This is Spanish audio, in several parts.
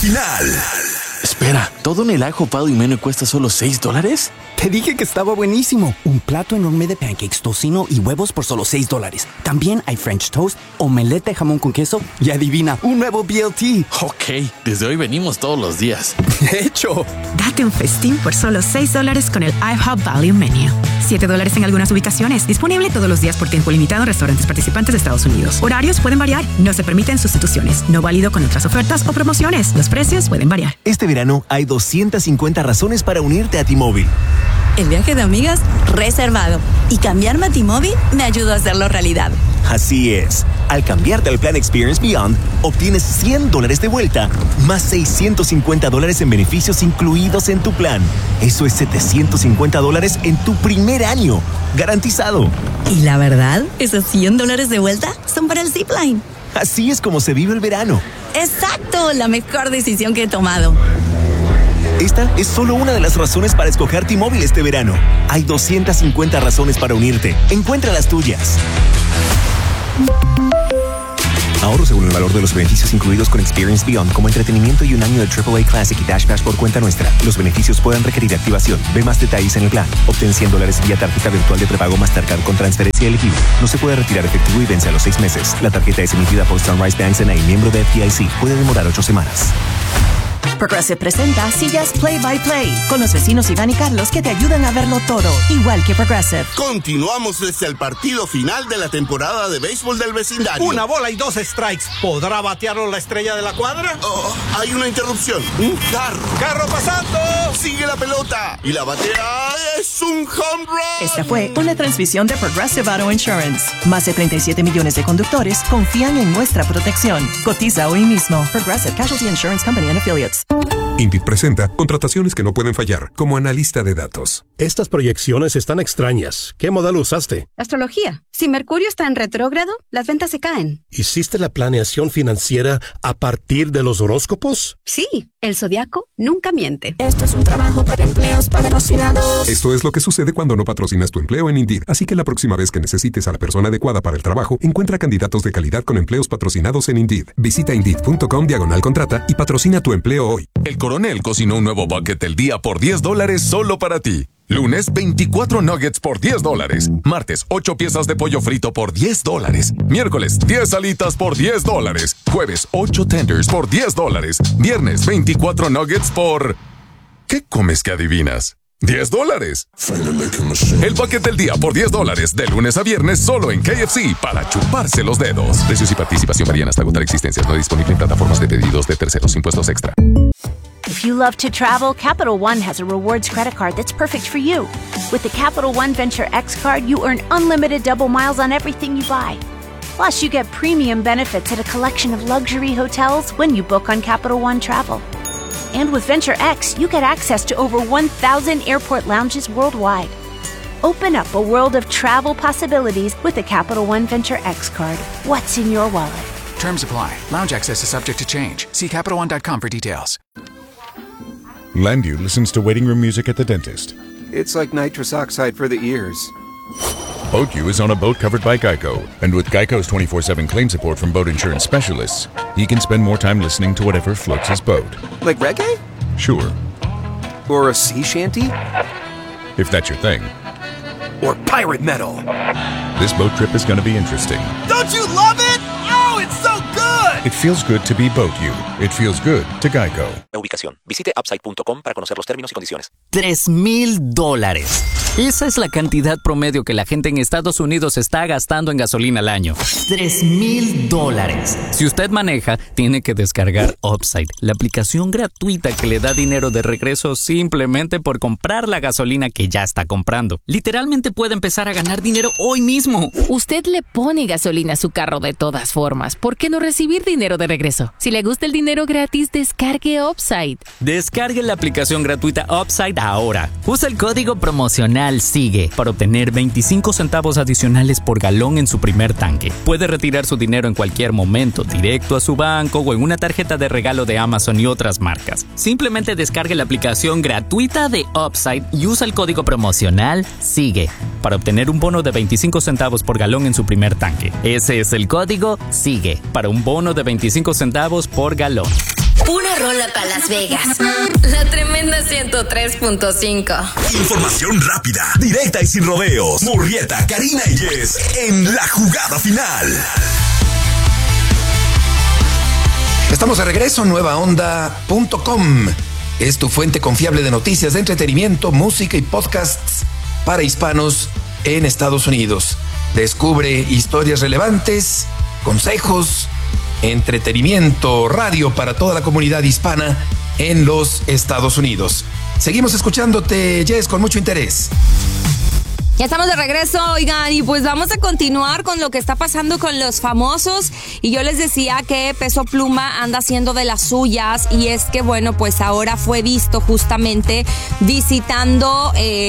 final. Espera, ¿todo en el Ajo Pado y Menú cuesta solo $6? Te dije que estaba buenísimo. Un plato enorme de pancakes, tocino y huevos por solo $6. También hay French toast, omelette de jamón con queso y adivina, un nuevo BLT. Ok, desde hoy venimos todos los días. De hecho, date un festín por solo $6 con el IHOP Value Menu. $7 en algunas ubicaciones. Disponible todos los días por tiempo limitado en restaurantes participantes de Estados Unidos. Horarios pueden variar. No se permiten sustituciones. No válido con otras ofertas o promociones. Los precios pueden variar. Este verano hay 250 razones para unirte a T-Mobile. El viaje de amigas reservado. Y cambiarme a T-Mobile me ayudó a hacerlo realidad. Así es. Al cambiarte al plan Experience Beyond, obtienes $100 de vuelta, más $650 en beneficios incluidos en tu plan. Eso es $750 en tu primer año. Garantizado. Y la verdad, esos $100 de vuelta son para el Zipline. Así es como se vive el verano. ¡Exacto! La mejor decisión que he tomado. Esta es solo una de las razones para escoger T-Mobile este verano. Hay 250 razones para unirte. Encuentra las tuyas. Ahorro según el valor de los beneficios incluidos con Experience Beyond, como entretenimiento y un año de AAA Classic y Dash Pass por cuenta nuestra. Los beneficios pueden requerir activación. Ve más detalles en el plan. Obtén $100 vía tarjeta virtual de prepago Mastercard con transferencia elegible. No se puede retirar efectivo y vence a los 6 meses. La tarjeta es emitida por Sunrise Banks N.A., miembro de FDIC. Puede demorar 8 semanas. Progressive presenta Sillas Play by Play con los vecinos Iván y Carlos que te ayudan a verlo todo, igual que Progressive. Continuamos desde el partido final de la temporada de béisbol del vecindario. Una bola y 2 strikes. ¿Podrá batearlo la estrella de la cuadra? Oh, hay una interrupción. Un carro. ¡Carro pasando! Sigue la pelota. Y la batea es un home run. Esta fue una transmisión de Progressive Auto Insurance. Más de 37 millones de conductores confían en nuestra protección. Cotiza hoy mismo. Progressive Casualty Insurance Company and Affiliates. Indeed presenta contrataciones que no pueden fallar, como analista de datos. Estas proyecciones están extrañas. ¿Qué modelo usaste? Astrología. Si Mercurio está en retrógrado, las ventas se caen. ¿Hiciste la planeación financiera a partir de los horóscopos? Sí, el zodiaco nunca miente. Esto es un trabajo para empleos patrocinados. Esto es lo que sucede cuando no patrocinas tu empleo en Indeed. Así que la próxima vez que necesites a la persona adecuada para el trabajo, encuentra candidatos de calidad con empleos patrocinados en Indeed. Visita Indeed.com/contrata y patrocina tu empleo hoy. El Coronel cocinó un nuevo bucket del día por $10 solo para ti. Lunes, 24 nuggets por $10. Martes, 8 piezas de pollo frito por $10. Miércoles, 10 alitas por $10. Jueves, 8 tenders por $10. Viernes, 24 nuggets por... ¿Qué comes que adivinas? $10. El bucket del día por $10, de lunes a viernes solo en KFC, para chuparse los dedos. Precios y participación varían hasta agotar existencias. No disponible en plataformas de pedidos de terceros. Impuestos extra. If you love to travel, Capital One has a rewards credit card that's perfect for you. With the Capital One Venture X card, you earn unlimited double miles on everything you buy. Plus, you get premium benefits at a collection of luxury hotels when you book on Capital One Travel. And with Venture X, you get access to over 1,000 airport lounges worldwide. Open up a world of travel possibilities with the Capital One Venture X card. What's in your wallet? Terms apply. Lounge access is subject to change. See CapitalOne.com for details. Landu listens to waiting room music at the dentist. It's like nitrous oxide for the ears. BoatU is on a boat covered by Geico. And with Geico's 24/7 claim support from boat insurance specialists, he can spend more time listening to whatever floats his boat. Like reggae? Sure. Or a sea shanty? If that's your thing. Or pirate metal? This boat trip is going to be interesting. Don't you love it? Oh, it's so good! It feels good to be BoatU. It feels good to Geico. Ubicación. Visite upside.com para conocer los términos y condiciones. $3,000. Esa es la cantidad promedio que la gente en Estados Unidos está gastando en gasolina al año. $3,000. Si usted maneja, tiene que descargar Upside, la aplicación gratuita que le da dinero de regreso simplemente por comprar la gasolina que ya está comprando. Literalmente puede empezar a ganar dinero hoy mismo. Usted le pone gasolina a su carro de todas formas. ¿Por qué no recibir dinero de regreso? Si le gusta el dinero gratis, descargue Upside. Descargue la aplicación gratuita Upside ahora. Usa el código promocional SIGUE para obtener 25 centavos adicionales por galón en su primer tanque. Puede retirar su dinero en cualquier momento, directo a su banco o en una tarjeta de regalo de Amazon y otras marcas. Simplemente descargue la aplicación gratuita de Upside y usa el código promocional SIGUE para obtener un bono de 25 centavos por galón en su primer tanque. Ese es el código SIGUE para un bono de 25 centavos por galón. Una rola para Las Vegas. La tremenda 103.5. Información rápida, directa y sin rodeos. Murrieta, Karina y Jess en la jugada final. Estamos de regreso. nuevaonda.com es tu fuente confiable de noticias, de entretenimiento, música y podcasts para hispanos en Estados Unidos. Descubre historias relevantes, consejos, entretenimiento, radio para toda la comunidad hispana en los Estados Unidos. Seguimos escuchándote, Jess, con mucho interés. Ya estamos de regreso, oigan, y pues vamos a continuar con lo que está pasando con los famosos. Y yo les decía que Peso Pluma anda haciendo de las suyas, y es que, bueno, pues ahora fue visto justamente visitando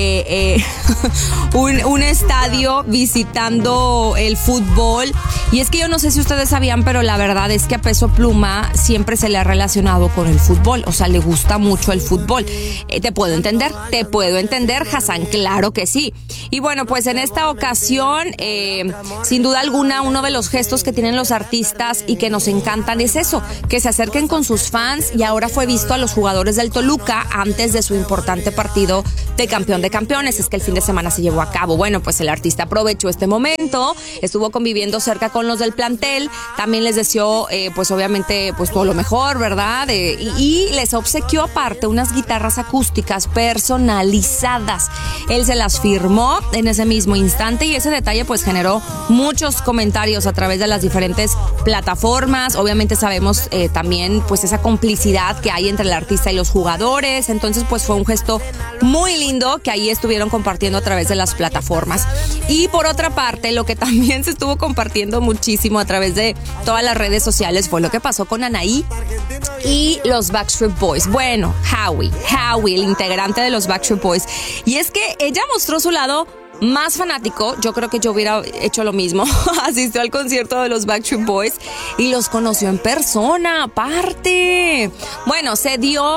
un estadio, visitando el fútbol. Y es que yo no sé si ustedes sabían, pero la verdad es que a Peso Pluma siempre se le ha relacionado con el fútbol, o sea, le gusta mucho el fútbol. Te puedo entender, Hassan, claro que sí. Y bueno, pues en esta ocasión, sin duda alguna, uno de los gestos que tienen los artistas y que nos encantan es eso, que se acerquen con sus fans, y ahora fue visto a los jugadores del Toluca antes de su importante partido de campeón de campeones. Es que el fin de semana se llevó a cabo. Bueno, pues el artista aprovechó este momento, estuvo conviviendo cerca con los del plantel, también les deseó, pues obviamente, pues todo lo mejor, ¿verdad? Y les obsequió aparte unas guitarras acústicas personalizadas. Él se las firmó en ese mismo instante, y ese detalle pues generó muchos comentarios a través de las diferentes plataformas. Obviamente sabemos también pues esa complicidad que hay entre el artista y los jugadores. Entonces pues fue un gesto muy lindo que ahí estuvieron compartiendo a través de las plataformas. Y por otra parte, lo que también se estuvo compartiendo muchísimo a través de todas las redes sociales fue lo que pasó con Anaí y los Backstreet Boys. Bueno, Howie, el integrante de los Backstreet Boys. Y es que ella mostró su lado más fanático. Yo creo que yo hubiera hecho lo mismo. Asistió al concierto de los Backstreet Boys y los conoció en persona, aparte. Bueno, se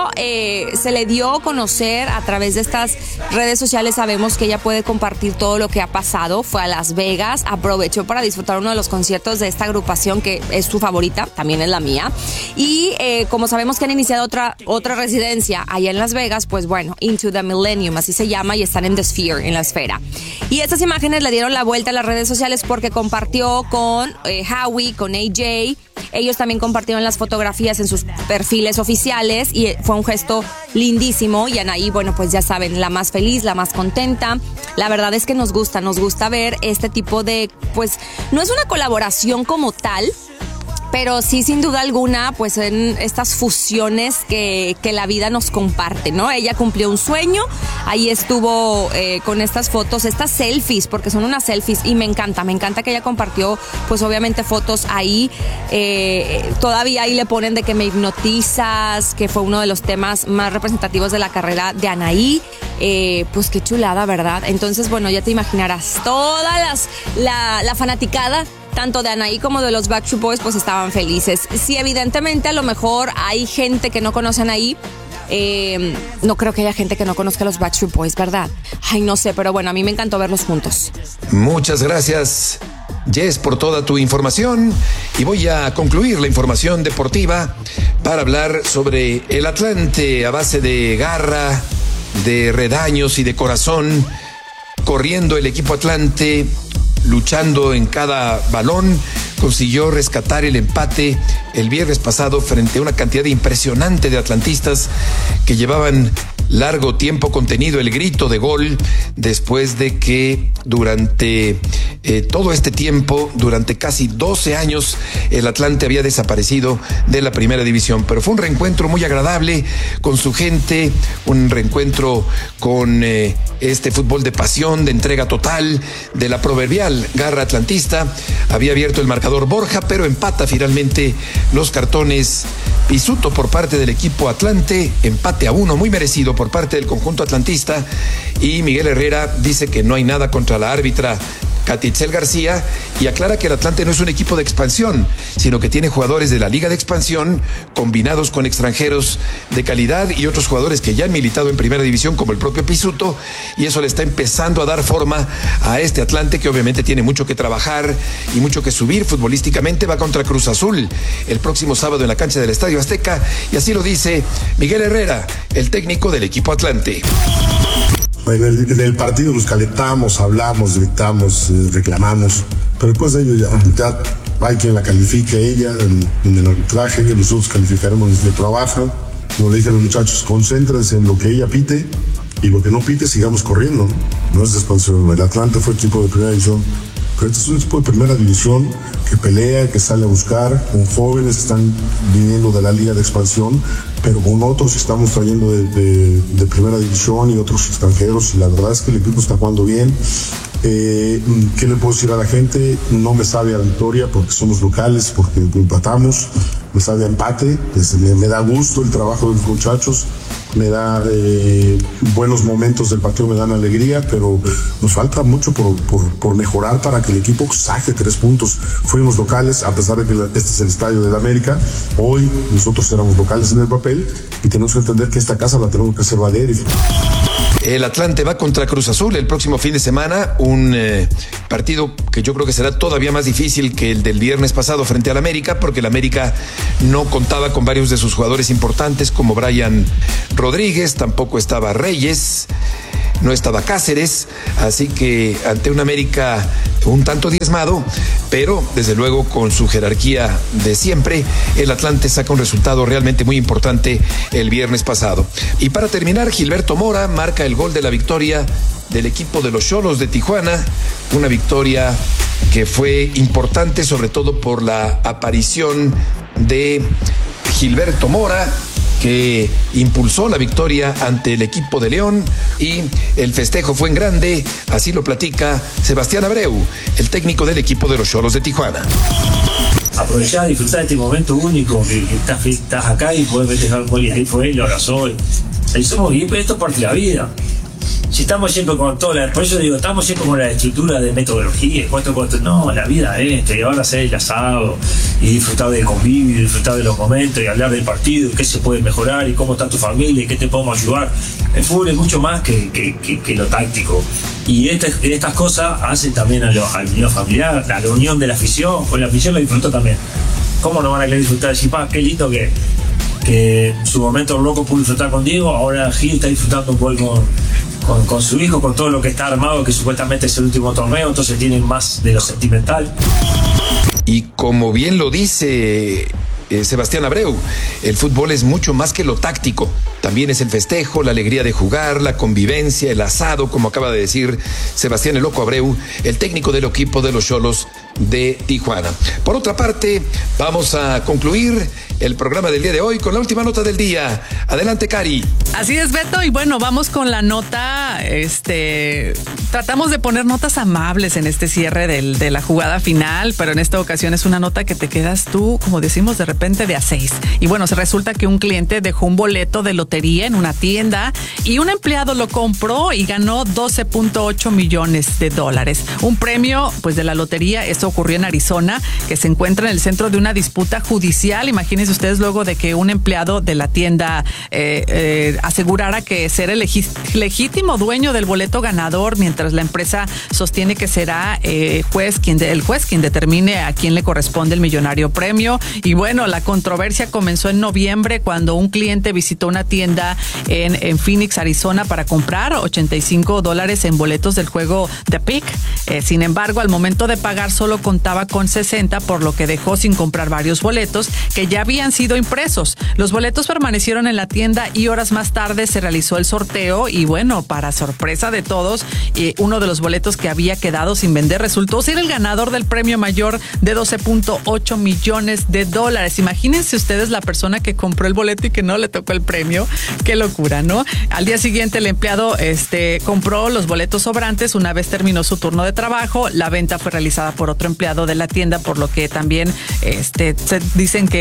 le dio a conocer a través de estas redes sociales. Sabemos que ella puede compartir todo lo que ha pasado. Fue a Las Vegas, aprovechó para disfrutar uno de los conciertos de esta agrupación que es su favorita, también es la mía. Y como sabemos que han iniciado otra residencia allá en Las Vegas, pues bueno, Into the Millennium, así se llama, y están en The Sphere, en la esfera. Y estas imágenes le dieron la vuelta a las redes sociales porque compartió con Howie, con AJ. Ellos también compartieron las fotografías en sus perfiles oficiales y fue un gesto lindísimo. Y Anaí, bueno, pues ya saben, la más feliz, la más contenta. La verdad es que nos gusta ver este tipo de, pues, no es una colaboración como tal, pero sí, sin duda alguna, pues en estas fusiones que la vida nos comparte, ¿no? Ella cumplió un sueño, ahí estuvo con estas fotos, estas selfies, porque son unas selfies, y me encanta que ella compartió, pues obviamente fotos ahí, todavía ahí le ponen de que me hipnotizas, que fue uno de los temas más representativos de la carrera de Anaí. Pues qué chulada, ¿verdad? Entonces, bueno, ya te imaginarás, toda la fanaticada tanto de Anaí como de los Backstreet Boys pues estaban felices. Sí, evidentemente a lo mejor hay gente que no conoce a Anaí. No creo que haya gente que no conozca a los Backstreet Boys, ¿verdad? Ay, no sé, pero bueno, a mí me encantó verlos juntos. Muchas gracias, Jess, por toda tu información. Y voy a concluir la información deportiva para hablar sobre el Atlante a base de garra, de redaños y de corazón. Corriendo el equipo Atlante, luchando en cada balón, consiguió rescatar el empate el viernes pasado frente a una cantidad impresionante de atlantistas que llevaban largo tiempo contenido el grito de gol después de que durante todo este tiempo, durante casi 12 años, el Atlante había desaparecido de la primera división. Pero fue un reencuentro muy agradable con su gente, un reencuentro con este fútbol de pasión, de entrega total, de la proverbial garra atlantista. Había abierto el marcador Borja, pero empata finalmente los cartones Pisuto por parte del equipo Atlante, empate a 1, muy merecido por parte del conjunto atlantista. Y Miguel Herrera dice que no hay nada contra la árbitra Catitzel García, y aclara que el Atlante no es un equipo de expansión, sino que tiene jugadores de la Liga de Expansión combinados con extranjeros de calidad y otros jugadores que ya han militado en Primera División, como el propio Pisuto, y eso le está empezando a dar forma a este Atlante, que obviamente tiene mucho que trabajar y mucho que subir futbolísticamente. Va contra Cruz Azul el próximo sábado en la cancha del Estadio Azteca, y así lo dice Miguel Herrera, el técnico del equipo Atlante. En el partido nos calentamos, hablamos, gritamos, reclamamos, pero después de ello ya hay quien la califique ella en el arbitraje, que nosotros calificaremos desde trabajo. Como le dije a los muchachos, concéntrense en lo que ella pite, y lo que no pite sigamos corriendo. No es de expansión. El Atlante fue equipo de primera división, pero este es un equipo de primera división que pelea, que sale a buscar, con jóvenes que están viniendo de la Liga de Expansión, pero con otros estamos trayendo de primera división y otros extranjeros, y la verdad es que el equipo está jugando bien. ¿Qué le puedo decir a la gente? No me sabe a victoria porque somos locales, porque empatamos, me sabe a empate. Me da gusto el trabajo de los muchachos, me da buenos momentos del partido, me dan alegría, pero nos falta mucho por mejorar para que el equipo saque 3 puntos. Fuimos locales, a pesar de que este es el Estadio del América. Hoy nosotros éramos locales en el papel, y tenemos que entender que esta casa la tenemos que hacer valer. El Atlante va contra Cruz Azul el próximo fin de semana, un partido que yo creo que será todavía más difícil que el del viernes pasado frente al América, porque el América no contaba con varios de sus jugadores importantes, como Brian Rodríguez, tampoco estaba Reyes, no estaba Cáceres, así que ante un América un tanto diezmado, pero desde luego con su jerarquía de siempre, el Atlante saca un resultado realmente muy importante el viernes pasado. Y para terminar, Gilberto Mora marca el gol de la victoria del equipo de los Xolos de Tijuana, una victoria que fue importante sobre todo por la aparición de Gilberto Mora, que impulsó la victoria ante el equipo de León, y el festejo fue en grande, así lo platica Sebastián Abreu, el técnico del equipo de los Xolos de Tijuana. Aprovechar, disfrutar de este momento único, que estás acá y puedes festejar el gol, y ahí fue, lo abrazó, ahí somos, y esto es parte de la vida. Si estamos siempre con por eso digo, estamos siempre con la estructura de metodología, no, la vida es y ahora hacer el asado y disfrutar del convivio, disfrutar de los momentos y hablar del partido, qué se puede mejorar y cómo está tu familia y qué te podemos ayudar. El fútbol es mucho más que lo táctico, y estas cosas hacen también a la unión familiar, a la unión de la afición, pues la afición lo disfrutó también. ¿Cómo no van a querer disfrutar? Decir, qué lindo que su momento loco pudo disfrutar con Diego, ahora Gil está disfrutando un poco con su hijo, con todo lo que está armado, que supuestamente es el último torneo, entonces tienen más de lo sentimental. Y como bien lo dice Sebastián Abreu, el fútbol es mucho más que lo táctico. También es el festejo, la alegría de jugar, la convivencia, el asado, como acaba de decir Sebastián el Loco Abreu, el técnico del equipo de los Xolos de Tijuana. Por otra parte, vamos a concluir el programa del día de hoy con la última nota del día. Adelante, Cari. Así es, Beto, y bueno, vamos con la nota, tratamos de poner notas amables en este cierre de la jugada final, pero en esta ocasión es una nota que te quedas tú, como decimos, de repente de a 6. Y bueno, se resulta que un cliente dejó un boleto de lotería en una tienda y un empleado lo compró y ganó $12.8 millones. Un premio, pues, de la lotería. Esto ocurrió en Arizona, que se encuentra en el centro de una disputa judicial. Imagínense ustedes, luego de que un empleado de la tienda asegurara que será el legítimo dueño del boleto ganador, mientras la empresa sostiene que será el juez quien determine a quién le corresponde el millonario premio. Y bueno, la controversia comenzó en noviembre, cuando un cliente visitó una tienda en Phoenix, Arizona, para comprar $85 en boletos del juego The Pick. Sin embargo, al momento de pagar solo contaba con 60, por lo que dejó sin comprar varios boletos que ya habían sido impresos. Los boletos permanecieron en la tienda y horas más tarde se realizó el sorteo, y bueno, para sorpresa de todos, uno de los boletos que había quedado sin vender resultó ser el ganador del premio mayor de $12.8 millones. Imagínense ustedes la persona que compró el boleto y que no le tocó el premio. Qué locura, ¿no? Al día siguiente el empleado compró los boletos sobrantes. Una vez terminó su turno de trabajo, la venta fue realizada por otro empleado de la tienda, por lo que también se dicen que adquirió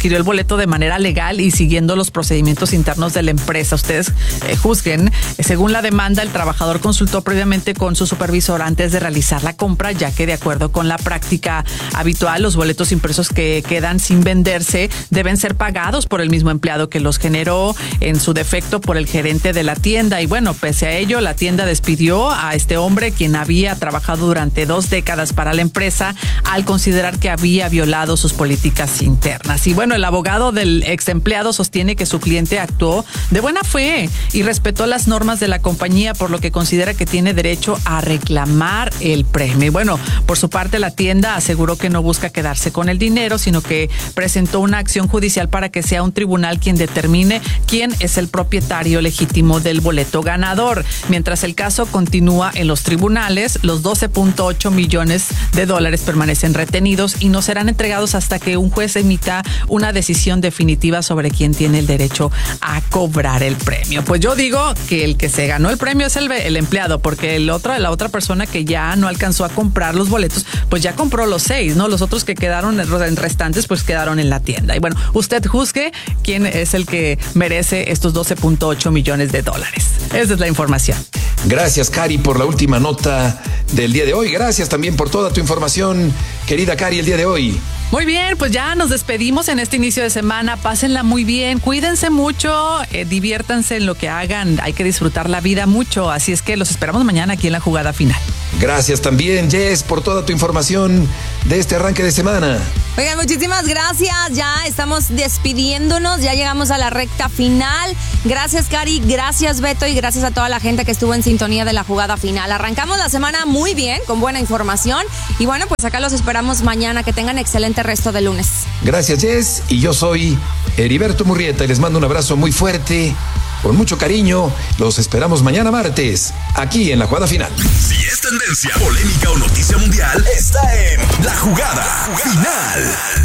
adquirió el boleto de manera legal y siguiendo los procedimientos internos de la empresa. Ustedes juzguen. Según la demanda, el trabajador consultó previamente con su supervisor antes de realizar la compra, ya que de acuerdo con la práctica habitual, los boletos impresos que quedan sin venderse deben ser pagados por el mismo empleado que los generó, en su defecto por el gerente de la tienda. Y bueno, pese a ello, la tienda despidió a este hombre, quien había trabajado durante 2 décadas para la empresa, al considerar que había violado sus políticas internas. Y bueno, el abogado del ex empleado sostiene que su cliente actuó de buena fe y respetó las normas de la compañía, por lo que considera que tiene derecho a reclamar el premio. Y bueno, por su parte, la tienda aseguró que no busca quedarse con el dinero, sino que presentó una acción judicial para que sea un tribunal quien determine quién es el propietario legítimo del boleto ganador. Mientras el caso continúa en los tribunales, los $12.8 millones permanecen retenidos y no serán entregados hasta que un juez emita una decisión definitiva sobre quién tiene el derecho a cobrar el premio. Pues yo digo que el que se ganó el premio es el empleado, porque la otra persona que ya no alcanzó a comprar los boletos, pues ya compró los 6, ¿no? Los otros que quedaron en restantes, pues quedaron en la tienda. Y bueno, usted juzgue quién es el que merece estos $12.8 millones. Esa es la información. Gracias, Cari, por la última nota del día de hoy. Gracias también por toda tu información, querida Cari, el día de hoy. Muy bien, pues ya nos despedimos en este inicio de semana. Pásenla muy bien, cuídense mucho, diviértanse en lo que hagan. Hay que disfrutar la vida mucho, así es que los esperamos mañana aquí en la jugada final. Gracias también, Jess, por toda tu información de este arranque de semana. Oigan, muchísimas gracias. Ya estamos despidiéndonos, ya llegamos a la recta final. Gracias, Cari, gracias, Beto, y gracias a toda la gente que estuvo en sintonía de la jugada final. Arrancamos la semana muy bien, con buena información. Y bueno, pues acá los esperamos mañana. Que tengan excelente resto de lunes. Gracias, Jess, y yo soy Heriberto Murrieta y les mando un abrazo muy fuerte, con mucho cariño. Los esperamos mañana martes, aquí en La Jugada Final. Si es tendencia, polémica o noticia mundial, está en La Jugada Final.